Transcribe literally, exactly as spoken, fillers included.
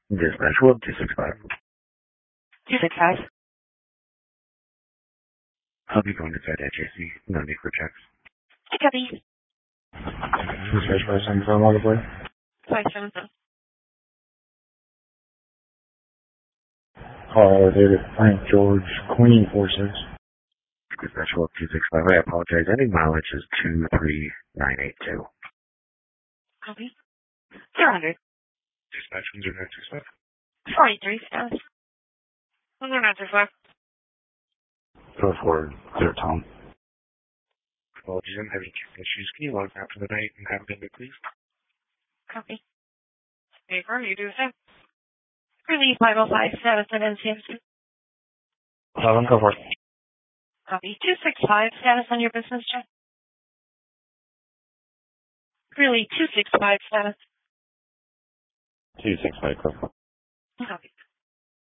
Dispatch World two six five. two six five. I'll be going inside H A C. No need for checks. I copy. Dispatch five seven five on the play. five seven seven. Call David Frank George Queen four six. Dispatch World two six five. I apologize. Any mileage is two three nine eight two. Copy. zero hundred. Dispatch one zero nine six five. forty-three status. one zero nine six five. Go forward. Clear Tom. Apologies, I'm having issues. Can you log out for the night and have a good day, please? Copy. Paper, you do the same. Release five oh five status and N C M C. Seven, go for it. Copy. two six five status on your business check. Really, two six five status. two six five, go for it.